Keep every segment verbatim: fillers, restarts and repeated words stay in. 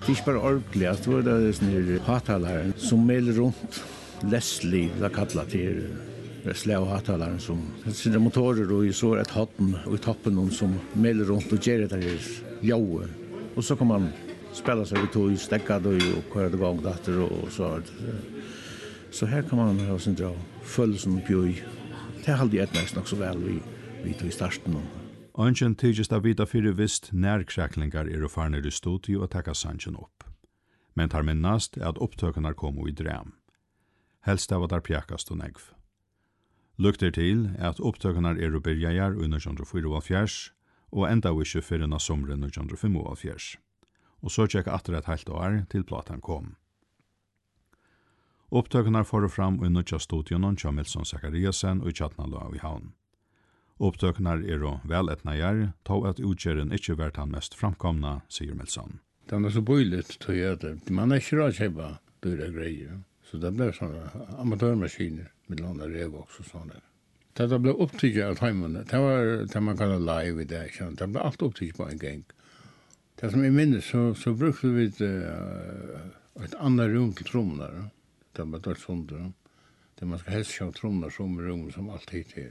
Det är inte bara ordentligt, att det är sådana hattalare som mäler runt Leslie, det kallar till slä och hattalaren som sina motorer och så är ett hatten och i toppen som mäler runt och ger det där jau. Och så kan man spela sig vid tog, stäcka då och köra det igång dator och så. Så här kan man ha sin dra full som bjöj. Det har aldrig ett nog så väl vi, vi tog i starten. Ønsken tygist av vita fyrir vist nærkreklingar er å farne i studio og takka sannsjen opp. Men tar minnast er at opptøkene kom i drem. Helst av at der pjakast og negv. Lukter til er at opptøkene er å byrjajar i nitton fyrtiofyra og enda ikke fyrir na somre nitton fyrtiofem. Og så tjekk atter et halvt år til platan kom. Opptøkene får fram i nutja studion av Milson Zachariasen og Tjatnalo i havn. Opptøknar er og veletnajar, tog at utgjeren ikke vært han mest framkomna, sier Milson. Det er så bøyligt, tror jeg, at man er ikke råd kjøpa dyra greier. Så det ble sånne amatørmaskiner, med låna revox og sånne. Det ble opptykket av timene. Det var det man kallar live i det. Det ble alt opptykket på en gang. Det som jeg minnes, så, så brukte vi et, uh, et annet rum til trommene. Det ble dørt sånt. Det man skal helst kjøpe trommene som rum som alltid til.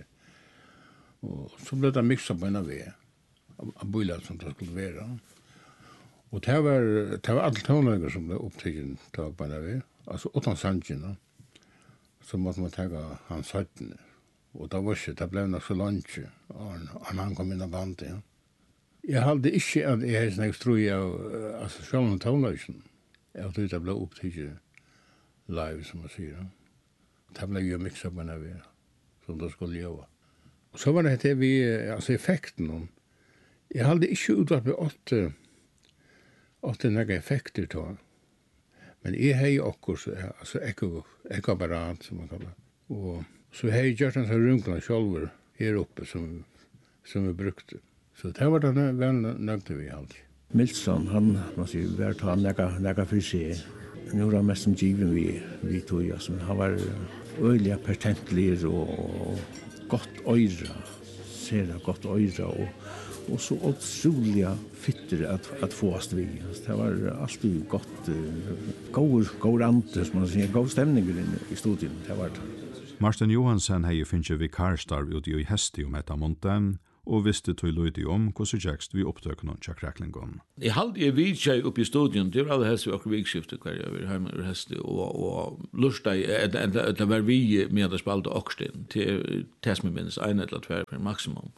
Og så ble det mixat på en av ved, av bøylet som det skulle være. Og det var, det var alle tonlager som ble opptrykken til på en av ved, altså åttan sannsjene, så måtte man tenke hans høytene. Og det var ikke, det ble nok så langt, og han kom inn av bandet. Ja. Jeg hadde ikke at jeg hadde snakket tro av, altså selv om tonlagen, jeg hadde det ble opptrykken live, som man sier. Det ble jo mixat på en av ved, som det skulle gjøre. Så var det det vi, altså effekten. Jeg hadde ikke utvalgt med åtte, åtte nægge effekter til. Men jeg har jo også, altså ekkoapparat, som man kallar. Og så har jeg gjort en sånn runkene selv her oppe som, som vi brukte. Så det var det vel nøgte vi alltid. Milson, han, man sier, vi har tatt nægge, nægge for seg. Nu var han mest som given vi, vi tog, altså. Han var øyelig pertentlig og gott øyra, ser det gott øyra, og, og så utrolig fitter at, at få oss vi. Det var alltid gott, uh, god, god ante, som man sier, god stemning i studien, det var det. Martin Johansen hei finnje vikarstarv ute i Hesti om etta måneden, og visste tog løyde om hvordan gjerst vi opptøk noen tjakreklingon. Jeg halde jeg vidtjei opp i studien, det var alle helst vi akkur vikskiftet hver jeg var hjemme i Hesti, og, og lusta det var vi med å spalte oksten til det som jeg minnes en eller tver per maksimum.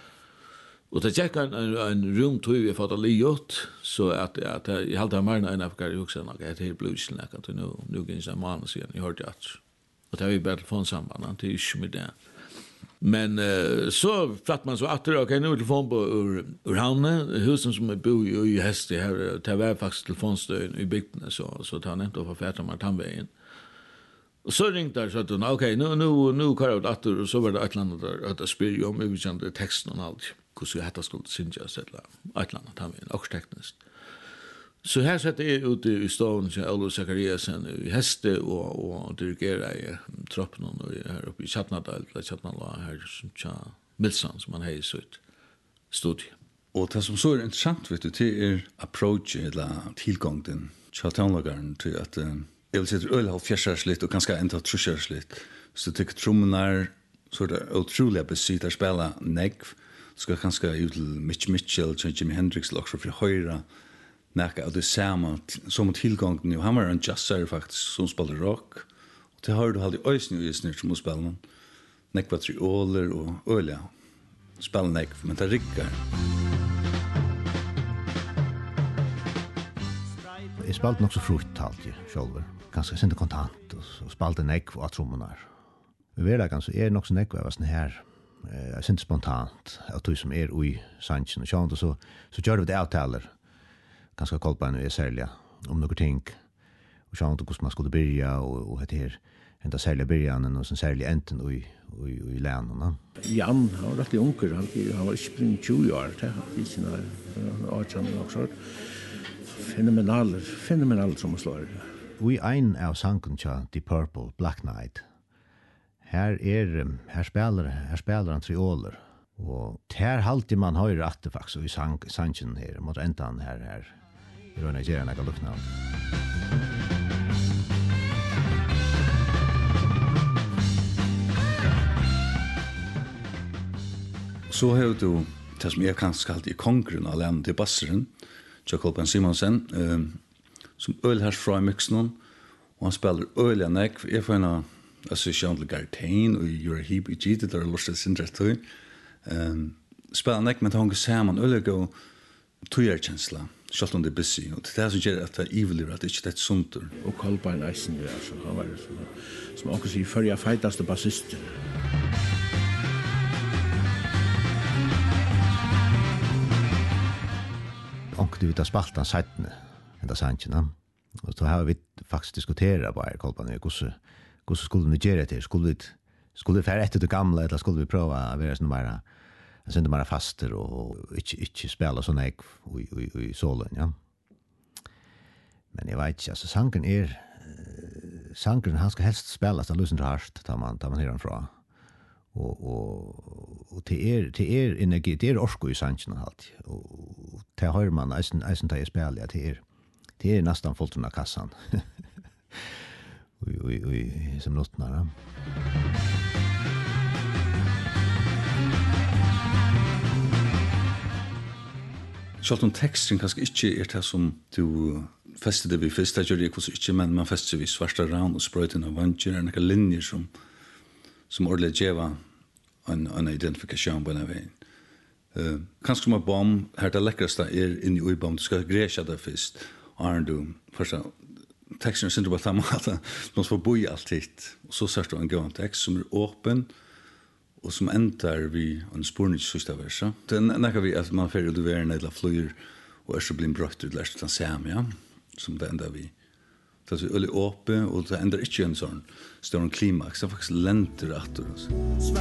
Og det tjekk en, en, en rum tog vi fått liot, så at, at jeg halde jeg marna en av hver i huksen, at jeg er bludsnekk, at nu, nu gynns en måned siden, jeg hørte at, og det er vi bare telefonsamband, det er ikke med det. Men uh, så pratar man så att okej okay, nu är telefon på ur ur havne, husen som är bo i, i Hesti här, det var faktiskt telefonstöd i bygden så så tar han inte för färta man tandvägen. Och så ringde där så att okej okay, nu nu nu kör jag åter och så var det ett land där att spela om vi kände texten och allt. Hur så heter skulle synja sätta ett land tandvägen också tekniskt. Så här sätter jag ut i staden till Olof Zachariasen i Hesti och, och dirigerar i troppen och här uppe i Tjatnadal, eller Tjatnadal, här som tja Milson som man har i sitt studie. Och det som så är intressant, vet du, till er approach eller tillgång till Tjatnadalagaren till att uh, jag vill säga öl har fjärsligt och ganska inte truskärsligt. Så tycker trummorna så är det otroligt besyt att spela negv. Ska ganska ut till Mitch Mitchell, Jimi Hendrix, också för höjra. Näka av det samma som tillgång nu. Han var en jazzare faktiskt som spelar rock. Och det har du aldrig ösning i snart som spelar. Näka trioler och öliga. Spelar näka, men det rickar. Jag spelade nog så frukt alltid själv. Ganska sent kontant och spelade näka och trummorna. Vi vet ganska är nog så näka var sån här eh sent spontant. Att du som är i sanchen och så så så gör vi det avtaler. Ganska koll på en är särliga om några ting och så inte hur man skulle börja och och det här ända särliga början och sen särliga änden och i och i länen. Jan har varit rätt onkel, han han var inte tjugo år det har inte några artan också. Fenomenal, fenomenal som slår. Vi ein av sanken tja The Purple Black Knight. Här är här spelar här spelar han trioler. Och här halti man höra att det faktiskt i sang sanchen här mot ändan här här Vi rör Nigeria när jag luknar. Så har du det som jag kanske kallt i kongren av lämn till basseren, Jakob Simonsen, eh, som ölhärs fra i mixen, og han spelar öliga neck. Jag får en association till Gartain och You're a Heap i G, där är lustigt syndret. Um, spelar neck, men han går samman öliga och tøyerkänsla, självt om det är busy. Och det är så gör att det är evil, att det inte är ett sunter. Och Kolbein Eisen, ja, så han var det som, som också säger förra fejtaste bassisten. Och du vet att spaltan sättne, ända sanchen. Och så har vi faktiskt diskuterat bara Kolbein, hur hur skulle vi göra det? Skulle vi skulle vi färra efter det gamla eller skulle vi prova att vara sån mer sen det bara faster och inte inte spela såna ek i i solen, ja. Men jag vet inte, alltså sanken är sanken han ska helst spela så lyssna harst tar man tar man hör från. Och och och till er till er energi det är orsko i sanken halt. Och till hör man nästan nästan ta spela att det är det är nästan fullt under kassan. Oj oj oj som låtnar. Ja. Självt om texten kanske inte är det som du fäster vid första gör det kanske inte, men man fäster vid svarta ran och spröjten av vanger och några linjer som som ordentligt geva en, en identifikation på den vägen. Uh, kanske som en bomb, här det läckraste är in i uibom, du ska gräscha det först. Och du första texten är inte bara samma att de får bo i allt hit. Och så ser du en gång text som är öppen och som ändrar vi en spårning sista versa. Det näkar vi att man färger du är en eller flyr och är så blir brött ut lärt utan sam, ja. Som det ändrar vi. Det är så öle öppen och det ändrar inte en sån stor klimax. Det är faktiskt länter att